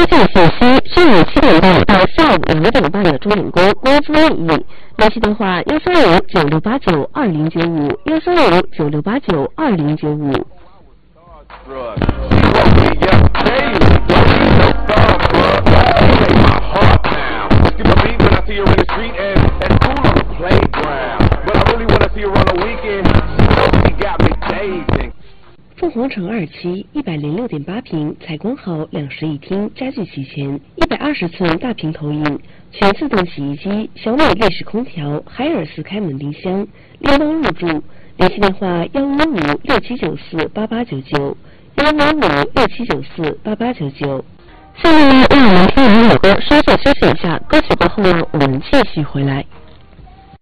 件信息：上午7点半到下午5点半的钟点工资问议。联系电话13596892095，13596892095。凤凰城2期106.8平，采光好，2室一厅，家具齐全，120寸大屏投影，全自动洗衣机，小米内饰空调，海尔斯开门冰箱，联邦入住。联系电话15567948899，15567948899。下面呢，让我们听一首歌，稍作休息一下，歌曲过后呢，我们继续回来。